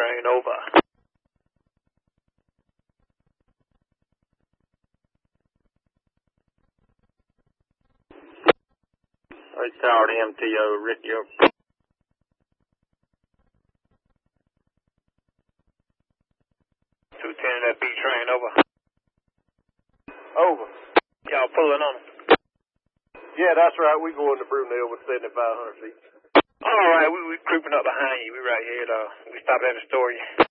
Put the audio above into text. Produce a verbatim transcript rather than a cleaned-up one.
train over. It's Tower to M T O, Ricky. two ten, that B train over. Over. Y'all pulling on it? Yeah, that's right. We going to Brunel with seventy-five hundred feet. All right, we we creeping up behind you. We right here, though. We stopped at the store.